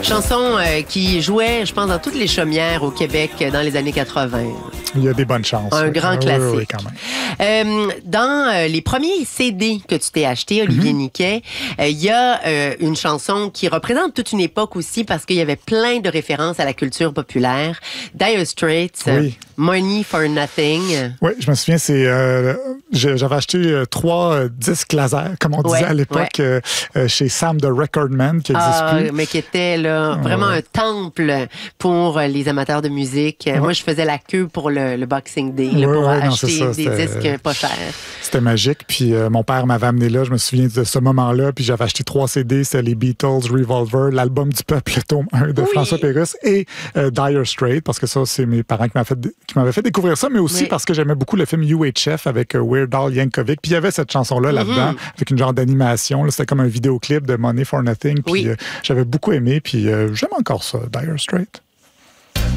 Chanson qui jouait, je pense, dans toutes les chaumières au Québec dans les années 80. Il y a des bonnes chances. Un grand classique. Oui, quand même. Dans les premiers CD que tu t'es acheté, Olivier Niquet, il y a une chanson qui représente toute une époque aussi parce qu'il y avait plein de références à la culture populaire. Dire Straits, Money for Nothing. Oui, je me souviens, j'avais acheté 3 disques laser, comme on disait à l'époque, chez Sam the Record Man, qui n'existe plus. Mais qui était là, vraiment un temple pour les amateurs de musique. Moi, je faisais la queue pour le Boxing Day pour acheter des disques pas chers. C'était magique. Puis mon père m'avait amené là. Je me souviens de ce moment-là. Puis j'avais acheté 3 CD. C'était les Beatles, Revolver, l'album du peuple, le tome 1 de François Pérusse et Dire Straits, parce que ça, c'est mes parents qui m'avaient fait découvrir ça, mais aussi parce que j'aimais beaucoup le film UHF avec Weird Al Yankovic. Puis il y avait cette chanson-là là-dedans, avec une genre d'animation. Là, c'était comme un vidéoclip de Money for Nothing. Puis j'avais beaucoup aimé. Puis j'aime encore ça, Dire Straits.